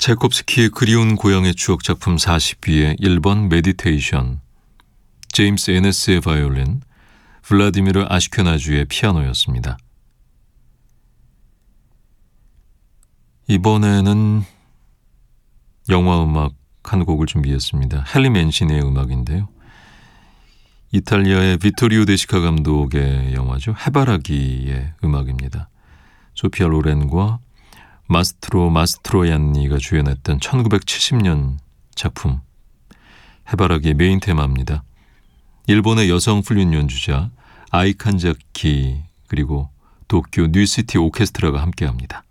차이콥스키의 그리운 고향의 추억 작품 40위의 1번 메디테이션, 제임스 에네스의 바이올린, 블라디미르 아시케나주의 피아노였습니다. 이번에는 영화 음악 한 곡을 준비했습니다. 헨리 맨시니의 음악인데요. 이탈리아의 비토리오 데시카 감독의 영화죠. 해바라기의 음악입니다. 소피아 로렌과 마스트로 마스트로얀니가 주연했던 1970년 작품 해바라기의 메인 테마입니다. 일본의 여성 플룻 연주자 아이칸자키 그리고 도쿄 뉴시티 오케스트라가 함께합니다.